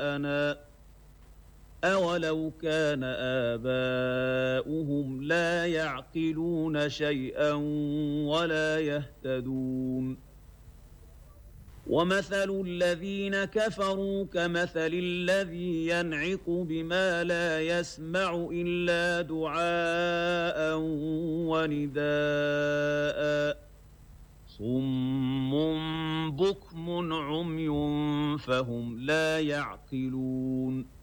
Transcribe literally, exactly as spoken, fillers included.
آباءنا أولو كان آباؤهم لا يعقلون شيئا ولا يهتدون ومثل الذين كفروا كمثل الذي ينعق بما لا يسمع إلا دعاء ونداء صم بكم عمي فهم لا يعقلون